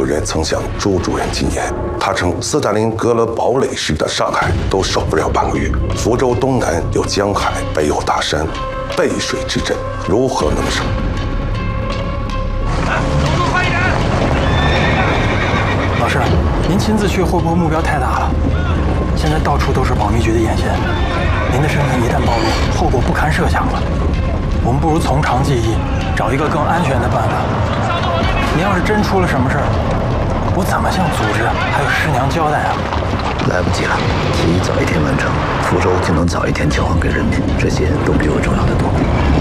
主任曾向朱主任进言，他称斯大林隔了堡垒式的上海都受不了半个月，福州东南有江海，北有大山，背水之阵如何能胜？ 动作快一点！ 老师，您亲自去会不会目标太大了？现在到处都是保密局的眼线，您的身份一旦暴露，后果不堪设想了。我们不如从长计议，找一个更安全的办法。您要是真出了什么事儿，我怎么向组织还有师娘交代啊？ 来不及了，提议早一天完成，福州就能早一天交还给人民，这些都比我重要的多。